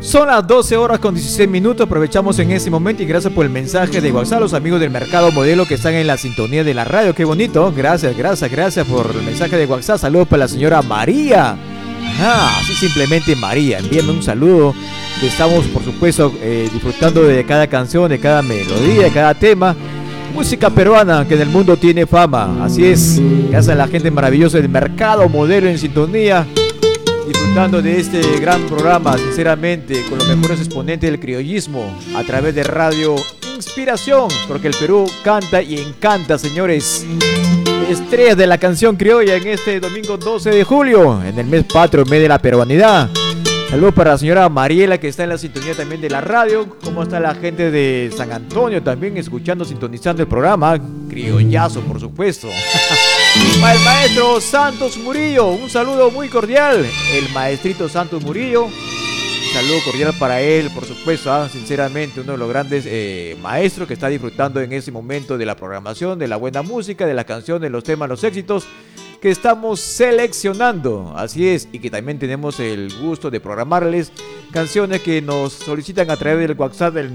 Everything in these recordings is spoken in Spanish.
Son las 12 horas con 16 minutos, aprovechamos en este momento y gracias por el mensaje de WhatsApp a los amigos del Mercado Modelo que están en la sintonía de la radio, qué bonito, gracias por el mensaje de WhatsApp, saludos para la señora María, así simplemente María, envíame un saludo, estamos por supuesto disfrutando de cada canción, de cada melodía, de cada tema, música peruana que en el mundo tiene fama, así es, gracias a la gente maravillosa del Mercado Modelo en sintonía, disfrutando de este gran programa, sinceramente, con los mejores exponentes del criollismo a través de Radio Inspiración, porque el Perú canta y encanta, señores. Estrellas de la canción criolla en este domingo 12 de julio, en el mes patrio, mes de la peruanidad. Saludos para la señora Mariela que está en la sintonía también de la radio. ¿Cómo está la gente de San Antonio también escuchando, sintonizando el programa? Criollazo, por supuesto. Para el maestro Santos Murillo, un saludo muy cordial. El maestrito Santos Murillo, un saludo cordial para él, por supuesto, sinceramente uno de los grandes maestros que está disfrutando en ese momento de la programación, de la buena música, de la canción, de los temas, los éxitos que estamos seleccionando, así es, y que también tenemos el gusto de programarles canciones que nos solicitan a través del WhatsApp del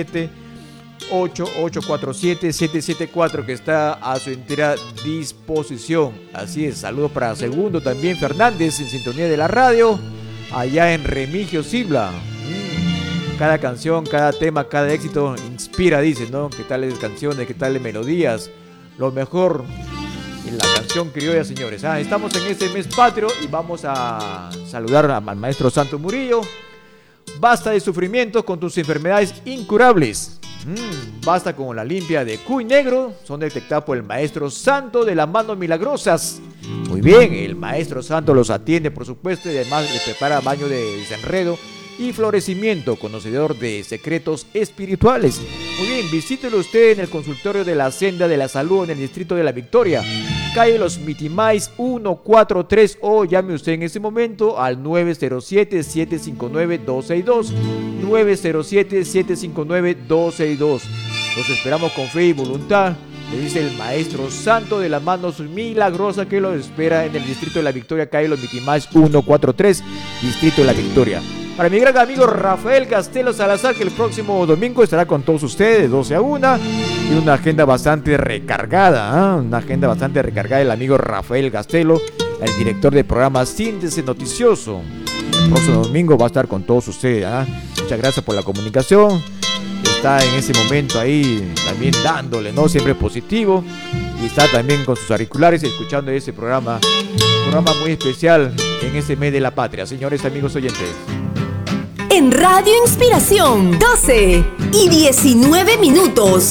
978847-774 que está a su entera disposición. Así es, saludos para Segundo también Fernández en sintonía de la radio, allá en Remigio Sibla. Cada canción, cada tema, cada éxito inspira, dice, ¿no? ¿Qué tales canciones, qué tales melodías? Lo mejor en la canción criolla, señores. Estamos en este mes patrio y vamos a saludar al maestro Santos Murillo. Basta de sufrimientos con tus enfermedades incurables. Basta con la limpia de cuy negro. Son detectadas por el maestro Santo de las manos milagrosas. Muy bien, el maestro Santo los atiende, por supuesto, y además les prepara baño de desenredo y florecimiento, conocedor de secretos espirituales. Muy bien, visítelo usted en el consultorio de la Senda de la Salud en el distrito de La Victoria, calle Los Mitimais 143, o llame usted en este momento al 907-759-262, 907-759-262. Los esperamos con fe y voluntad, le dice el maestro Santo de las manos milagrosas que los espera en el distrito de La Victoria, calle Los Mitimais 143, distrito de La Victoria. Para mi gran amigo Rafael Castelo Salazar, que el próximo domingo estará con todos ustedes de 12 a 1. Tiene una agenda bastante recargada, una agenda bastante recargada el amigo Rafael Castelo, el director del programa Síntesis Noticioso. El próximo domingo va a estar con todos ustedes. Muchas gracias por la comunicación. Está en ese momento ahí también dándole, ¿no? Siempre positivo. Y está también con sus auriculares escuchando ese programa. Un programa muy especial en este mes de la patria, señores amigos oyentes. En Radio Inspiración, 12 y 19 minutos.